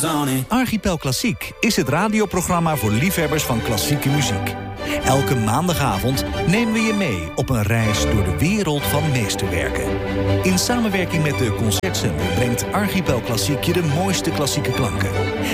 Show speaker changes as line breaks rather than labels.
on it.
Archipel Klassiek is het radioprogramma voor liefhebbers van klassieke muziek. Elke maandagavond nemen we je mee op een reis door de wereld van meesterwerken. In samenwerking met de Concertzender brengt Archipel Klassiek je de mooiste klassieke klanken.